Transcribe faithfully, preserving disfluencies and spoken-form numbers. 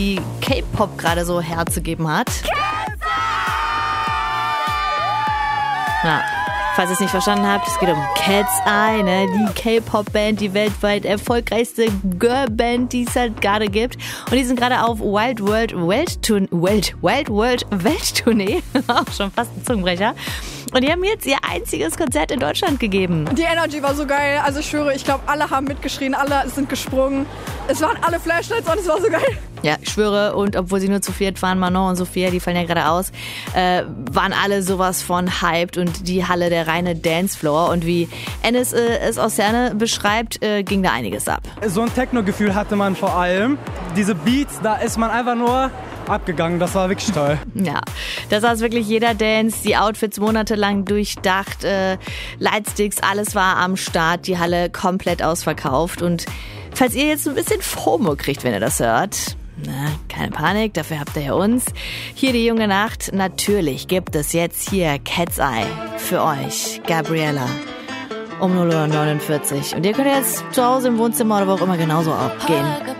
die K-Pop gerade so herzugeben hat. Ja, falls ihr es nicht verstanden habt, es geht um Cat's Eye, ne? Die K-Pop-Band, die weltweit erfolgreichste Girl-Band, die es halt gerade gibt. Und die sind gerade auf Wild World Welttournee, Wild, Wild World Welttournee, auch schon fast ein Zungenbrecher. Und die haben jetzt ihr einziges Konzert in Deutschland gegeben. Die Energy war so geil, also ich schwöre, ich glaube, alle haben mitgeschrien, alle sind gesprungen. Es waren alle Flashlights und es war so geil. Ja, ich schwöre, und obwohl sie nur zu viert waren, Manon und Sophia, die fallen ja gerade aus, äh, waren alle sowas von hyped und die Halle der reine Dancefloor. Und wie Enes äh, es aus Herne beschreibt, äh, ging da einiges ab. So ein Techno-Gefühl hatte man vor allem. Diese Beats, da ist man einfach nur abgegangen, das war wirklich toll. Ja, da saß wirklich jeder Dance, die Outfits monatelang durchdacht, äh, Lightsticks, alles war am Start, die Halle komplett ausverkauft. Und falls ihr jetzt ein bisschen FOMO kriegt, wenn ihr das hört, na, keine Panik, dafür habt ihr ja uns. Hier die junge Nacht, natürlich gibt es jetzt hier Cat's Eye für euch, Gabriella, um null Uhr neunundvierzig. Und ihr könnt jetzt zu Hause im Wohnzimmer oder wo auch immer genauso abgehen.